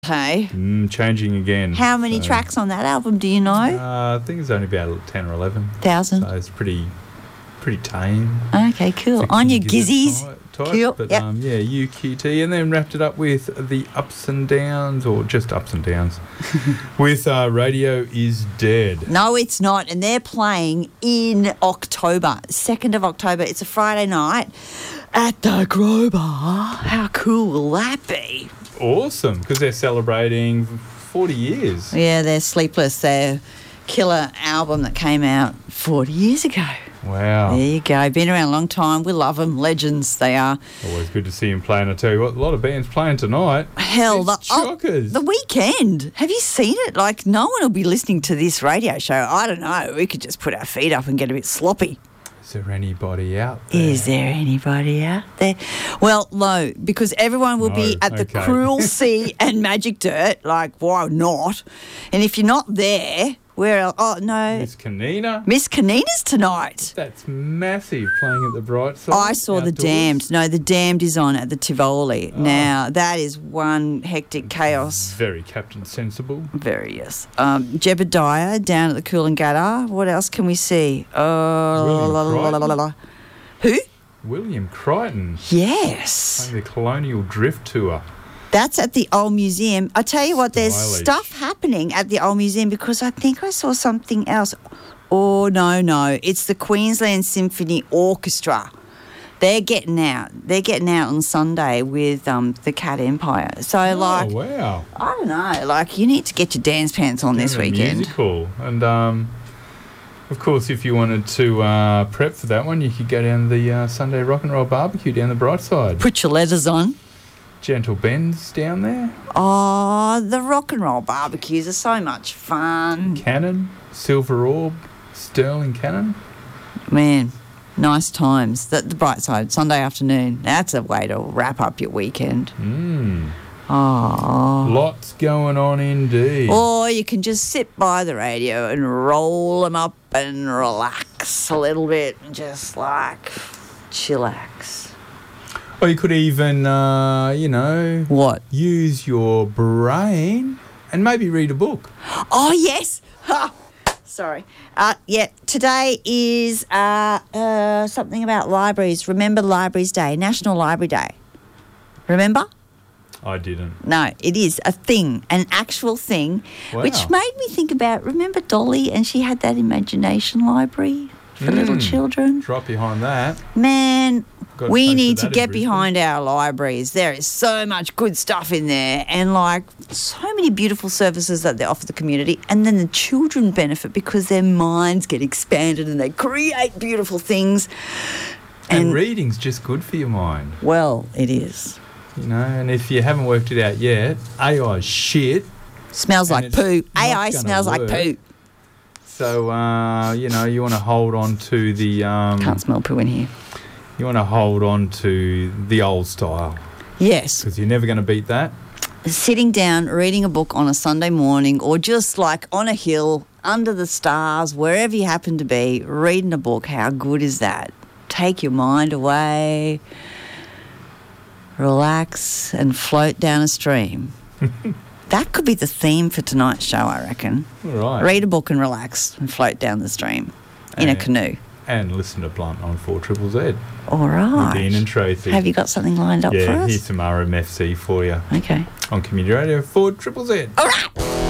Hey, Changing again. how many tracks on that album do you know? I think it's only about 10 or 11. 1,000. So it's pretty tame. Okay, cool. On your gizzies. Tight, Cool, but yep. UQT, and then wrapped it up with the ups and downs, or just ups and downs, with Radio Is Dead. No, it's not. And they're playing in October, 2nd of October. It's a Friday night at the Crowbar. How cool will that be? Awesome, because they're celebrating 40 years. Yeah, they're Sleepless, their killer album that came out 40 years ago. Wow. There you go. Been around a long time. We love them. Legends, they are. Always good to see him playing. I tell you what, a lot of bands playing tonight. Hell, It's chockers. The Weekend. Have you seen it? Like, no one will be listening to this radio show. I don't know. We could just put our feet up and get a bit sloppy. Is there anybody out there? Is there anybody out there? Well, no, because everyone will be at the okay. Cruel Sea and Magic Dirt. Like, why not? And if you're not there, where else? Oh, no. Miss Kanina. Miss Kanina's tonight. That's massive, playing at the Bright Side. I saw The outdoors. Damned. No, The Damned is on at the Tivoli. Now, that is one hectic chaos. Very Captain Sensible. Very, yes. Jebediah down at the Coolangatta. What else can we see? William Who? William Crichton. Yes. Playing the Colonial Drift Tour. That's at the Old Museum. I tell you what, there's Stylish. stuff happening at the Old Museum because I think I saw something else. Oh, no. It's the Queensland Symphony Orchestra. They're getting out. They're getting out on Sunday with the Cat Empire. So, Oh, like, wow. I don't know. Like, you need to get your dance pants on this And a weekend. Musical. And, of course, if you wanted to prep for that one, you could go down the Sunday Rock and Roll Barbecue down the Bright Side. Put your letters on. Gentle Ben's down there. Oh, the rock and roll barbecues are so much fun. Cannon. Silver Orb. Sterling Cannon. Man, nice times. The Bright Side, Sunday afternoon. That's a way to wrap up your weekend. Oh. Lots going on indeed. Or you can just sit by the radio and roll them up and relax a little bit and just, like, chillax. Or you could even, What? use your brain and maybe read a book. Oh, yes. Ha! Sorry. Today is something about libraries. Remember Libraries Day, National Library Day. Remember? I didn't. No, it is a thing, an actual thing, Wow. which made me think about, remember Dolly, and she had that imagination library for little children? Drop behind that. Man, Got a we taste need of to that get in Brisbane. behind our libraries. There is so much good stuff in there and, like, so many beautiful services that they offer the community. And then the children benefit because their minds get expanded and they create beautiful things. And reading's just good for your mind. Well, it is. You know, and if you haven't worked it out yet, AI's shit. Smells And like it's poo. not AI gonna smells like work. poo. So, you want to hold on to the... Can't smell poo in here. You want to hold on to the old style Yes. because you're never going to beat that. Sitting down, reading a book on a Sunday morning or just like on a hill, under the stars, wherever you happen to be, reading a book, how good is that? Take your mind away, relax and float down a stream. That could be the theme for tonight's show, I reckon. All right. Read a book and relax and float down the stream in a And- canoe. And listen to Blunt on 4ZZZ. All With right. Ian and Tracy. Have you got something lined up for Yeah, us? here's some RMFC for you Okay. on Community Radio 4ZZZ. All right.